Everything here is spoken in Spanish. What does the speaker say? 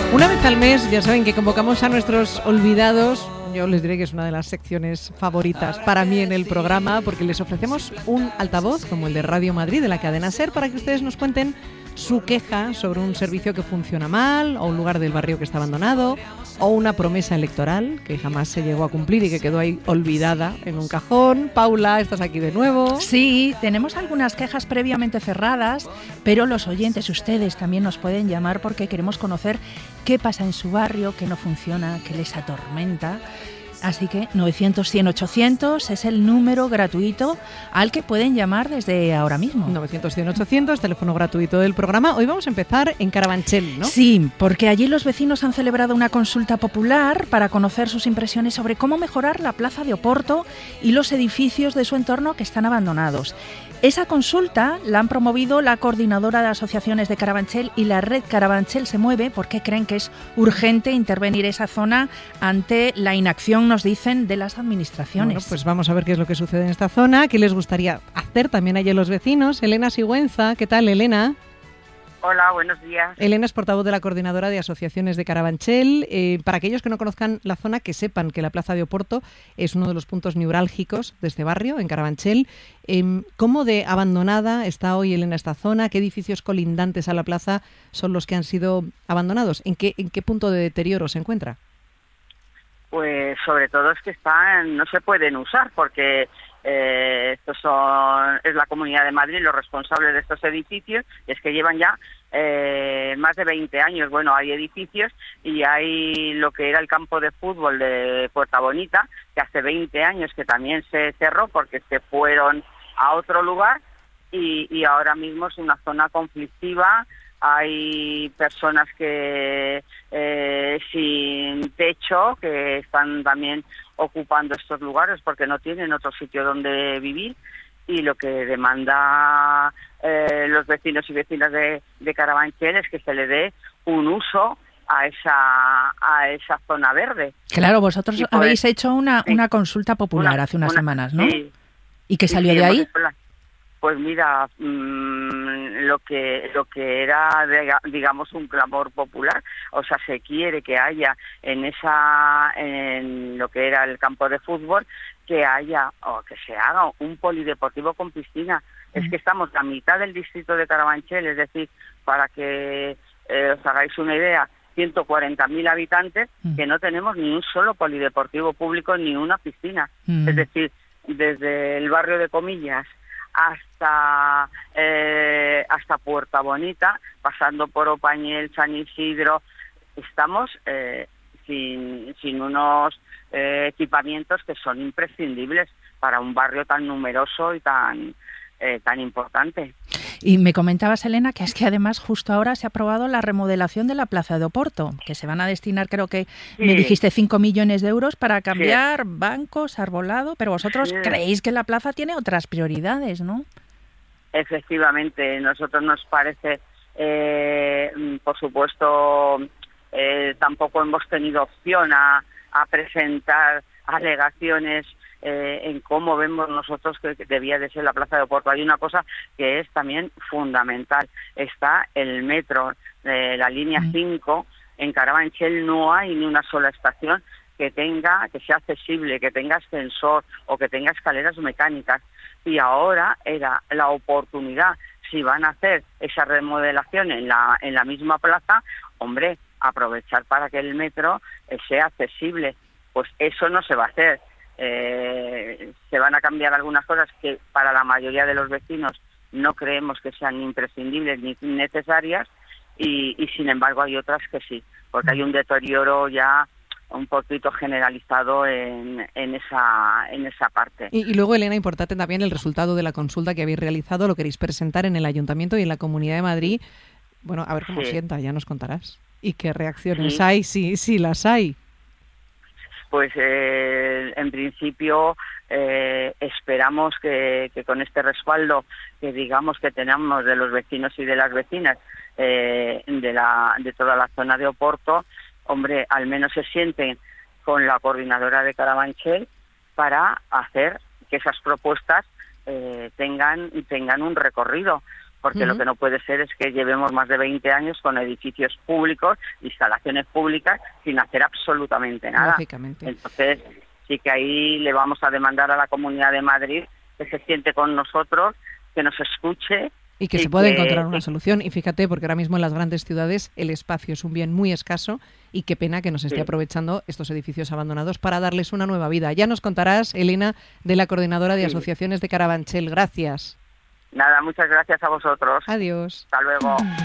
Una vez al mes, ya saben que convocamos a nuestros olvidados. Yo les diré que es una de las secciones favoritas para mí en el programa, porque les ofrecemos un altavoz como el de Radio Madrid, de la cadena SER, para que ustedes nos cuenten su queja sobre un servicio que funciona mal, o un lugar del barrio que está abandonado, o una promesa electoral que jamás se llegó a cumplir y que quedó ahí olvidada en un cajón. Paula, ¿estás aquí de nuevo? Sí, tenemos algunas quejas previamente cerradas, pero los oyentes, ustedes también nos pueden llamar porque queremos conocer qué pasa en su barrio, qué no funciona, qué les atormenta. Así que 900-100-800 es el número gratuito al que pueden llamar desde ahora mismo. 900-100-800, teléfono gratuito del programa. Hoy vamos a empezar en Carabanchel, ¿no? Sí, porque allí los vecinos han celebrado una consulta popular para conocer sus impresiones sobre cómo mejorar la plaza de Oporto y los edificios de su entorno que están abandonados. Esa consulta la han promovido la coordinadora de asociaciones de Carabanchel y la red Carabanchel se mueve porque creen que es urgente intervenir esa zona ante la inacción, nos dicen, de las administraciones. Bueno, pues vamos a ver qué es lo que sucede en esta zona, qué les gustaría hacer también allí los vecinos. Elena Sigüenza, ¿qué tal, Elena? Hola, buenos días. Elena es portavoz de la coordinadora de asociaciones de Carabanchel. Para aquellos que no conozcan la zona, que sepan que la Plaza de Oporto es uno de los puntos neurálgicos de este barrio, en Carabanchel. ¿Cómo de abandonada está hoy, Elena, esta zona? ¿Qué edificios colindantes a la plaza son los que han sido abandonados? ¿En qué punto de deterioro se encuentra? Pues sobre todo es que no se pueden usar porque es la Comunidad de Madrid los responsables de estos edificios, y es que llevan ya más de 20 años. Bueno, hay edificios y hay lo que era el campo de fútbol de Puerta Bonita, que hace 20 años que también se cerró porque se fueron a otro lugar y ahora mismo es una zona conflictiva. Hay personas que sin techo que están también ocupando estos lugares porque no tienen otro sitio donde vivir, y lo que demanda los vecinos y vecinas de Carabanchel es que se le dé un uso a esa zona verde. Claro, vosotros habéis hecho una consulta popular hace unas semanas, ¿no? Sí. ¿Y qué salió de ahí? Pues mira, lo que era, digamos, un clamor popular, o sea, se quiere que haya en lo que era el campo de fútbol, que haya o que se haga un polideportivo con piscina. Es que estamos a mitad del distrito de Carabanchel, es decir, para que os hagáis una idea, 140.000 habitantes, que no tenemos ni un solo polideportivo público ni una piscina. Es decir, desde el barrio de Comillas hasta Puerta Bonita, pasando por Opañel, San Isidro, estamos sin unos equipamientos que son imprescindibles para un barrio tan numeroso y tan importante. Y me comentabas, Elena, que es que además justo ahora se ha aprobado la remodelación de la Plaza de Oporto, que se van a destinar, creo que me dijiste 5 millones de euros para cambiar bancos, arbolado, pero vosotros creéis que la plaza tiene otras prioridades, ¿no? Efectivamente, nosotros nos parece, por supuesto, tampoco hemos tenido opción a presentar alegaciones en cómo vemos nosotros que debía de ser la Plaza de Oporto. Hay una cosa que es también fundamental, está el metro, la línea 5, en Carabanchel no hay ni una sola estación que sea accesible, que tenga ascensor o que tenga escaleras mecánicas, y ahora era la oportunidad, si van a hacer esa remodelación en la misma plaza, hombre, aprovechar para que el metro sea accesible. Pues eso no se va a hacer. Se van a cambiar algunas cosas que para la mayoría de los vecinos no creemos que sean imprescindibles ni necesarias, y sin embargo hay otras que sí, porque hay un deterioro ya un poquito generalizado en esa parte. Y luego, Elena, importante también el resultado de la consulta que habéis realizado, lo queréis presentar en el Ayuntamiento y en la Comunidad de Madrid. Bueno, a ver cómo sienta, ya nos contarás. ¿Y qué reacciones hay? Sí, las hay. Pues en principio esperamos que con este respaldo que digamos que tenemos de los vecinos y de las vecinas de toda la zona de Oporto, hombre, al menos se sienten con la coordinadora de Carabanchel para hacer que esas propuestas tengan un recorrido, porque lo que no puede ser es que llevemos más de 20 años con edificios públicos, instalaciones públicas, sin hacer absolutamente nada. Lógicamente. Entonces, sí que ahí le vamos a demandar a la Comunidad de Madrid que se siente con nosotros, que nos escuche. Y que se pueda encontrar una solución. Y fíjate, porque ahora mismo en las grandes ciudades el espacio es un bien muy escaso y qué pena que nos esté aprovechando estos edificios abandonados para darles una nueva vida. Ya nos contarás, Elena, de la Coordinadora de Asociaciones de Carabanchel. Gracias. Nada, muchas gracias a vosotros. Adiós. Hasta luego.